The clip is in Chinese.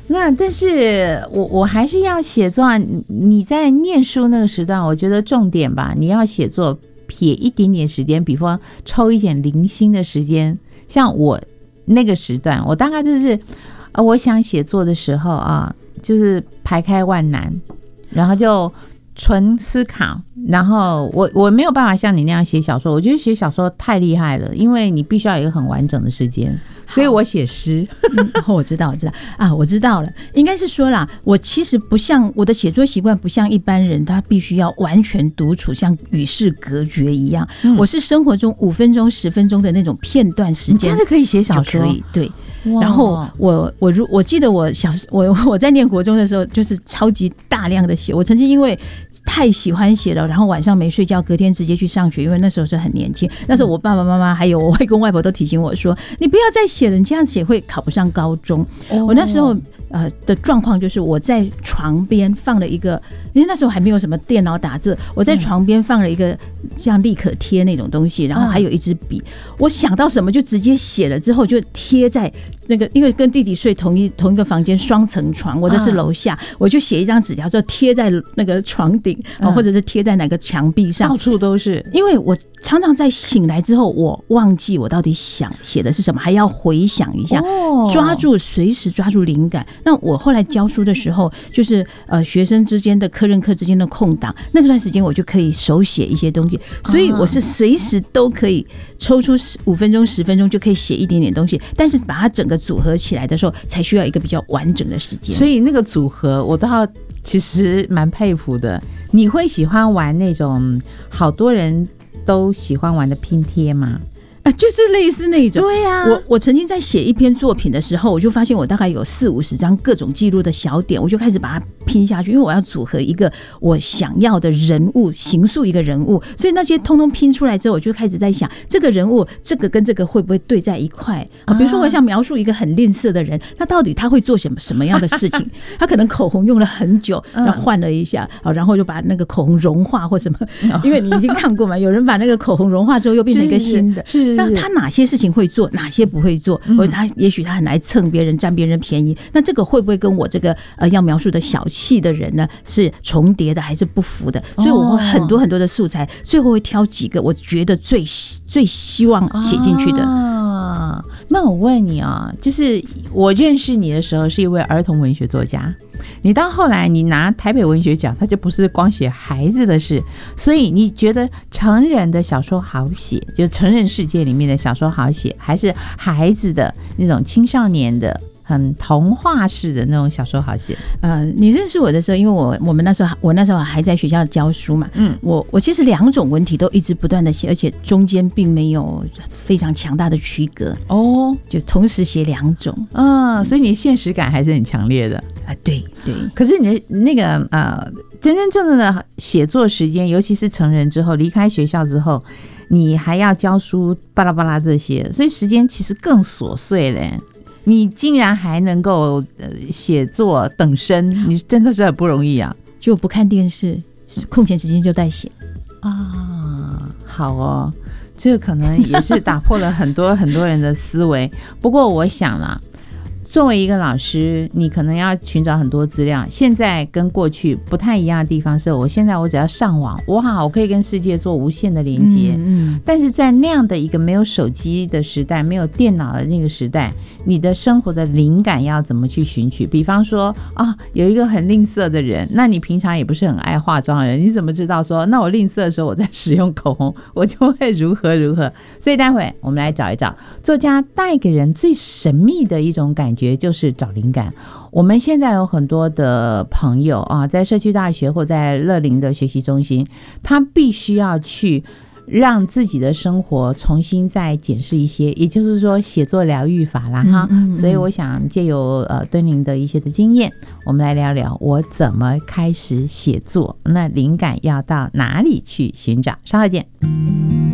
那但是我还是要写作啊。你在念书那个时段，我觉得重点吧，你要写作撇一点点时间，比方抽一点零星的时间。像我那个时段，我大概就是我想写作的时候啊，就是排开万难，然后就纯思考。然后我没有办法像你那样写小说，我觉得写小说太厉害了，因为你必须要有一个很完整的时间，所以我写诗。 我知道啊，我知道了。应该是说啦，我其实不像我的写作习惯，不像一般人，他必须要完全独处，像与世隔绝一样。我是生活中5分钟、10分钟的那种片段时间， 你真的可以写小说， 可以对。然后我记得我在念国中的时候，就是超级大量的写。我曾经因为太喜欢写了，然后晚上没睡觉，隔天直接去上学，因为那时候是很年轻。那时候我爸爸妈妈还有我外公外婆都提醒我说：“你不要再写了，你这样写会考不上高中。”我那时候的状况就是我在床边放了一个，因为那时候还没有什么电脑打字，我在床边放了一个像立可贴那种东西，然后还有一支笔。我想到什么就直接写了，之后就贴在那个，因为跟弟弟睡同一个房间，双层床，我的是楼下，我就写一张纸条，就贴在那个床顶，或者是贴在哪个墙壁上， 到处都是。 因为我常常在醒来之后，我忘记我到底想写的是什么，还要回想一下，随时抓住灵感。那我后来教书的时候，就是学生之间的课之间的空档，那段时间我就可以手写一些东西，所以我是随时都可以抽出5分钟、10分钟就可以写一点点东西，但是把它整个组合起来的时候，才需要一个比较完整的时间。 所以那个组合，我倒其实蛮佩服的。你会喜欢玩那种好多人都喜欢玩的拼贴吗？ 就是类似那种。 对呀， 我曾经在写一篇作品的时候，我就发现我大概有40-50张各种记录的小点，我就开始把它拼下去，因为我要组合一个我想要的人物，形塑一个人物，所以那些通通拼出来之后，我就开始在想这个人物，这个跟这个会不会对在一块比如说我想描述一个很吝啬的人，那到底他会做什么样的事情？他可能口红用了很久，然后换了一下，然后就把那个口红融化或什么，因为你已经看过嘛，有人把那个口红融化之后又变成一个新的，那他哪些事情会做，哪些不会做，或者他也许他很来蹭别人、占别人便宜，那这个会不会跟我这个要描述的小气的人呢是重叠的还是不符的？所以我会很多很多的素材，最后会挑几个我觉得最希望写进去的。 那我问你啊，就是我认识你的时候是一位儿童文学作家，你到后来你拿台北文学奖，它就不是光写孩子的事，所以你觉得成人的小说好写，就成人世界里面的小说好写，还是孩子的那种青少年的很童话式的那种小说好写？ 你认识我的时候，因为我那时候还在学校教书嘛，我其实2种文体都一直不断的写，而且中间并没有非常强大的区隔就同时写2种， 所以你的现实感还是很强烈的对对。 可是你的那个真正的写作时间，尤其是成人之后，离开学校之后，你还要教书巴拉巴拉这些，所以时间其实更琐碎嘞。你竟然还能够写作等身，你真的是很不容易啊！ 就不看电视，空闲时间就在写好哦，这个可能也是打破了很多很多人的思维。不过我想啦，作为一个老师，你可能要寻找很多资料。现在跟过去不太一样的地方是，我只要上网，哇，我可以跟世界做无限的连接。但是在那样的一个没有手机的时代，没有电脑的那个时代，你的生活的灵感要怎么去寻取？比方说有一个很吝啬的人，那你平常也不是很爱化妆的人，你怎么知道说，那我吝啬的时候我在使用口红，我就会如何？所以待会我们来找一找作家带给人最神秘的一种感觉，就是找灵感。我们现在有很多的朋友在社区大学或在乐龄的学习中心，他必须要去让自己的生活重新再检视一些，也就是说写作疗愈法啦所以我想借由敦霖的一些的经验，我们来聊聊我怎么开始写作，那灵感要到哪里去寻找。稍后见。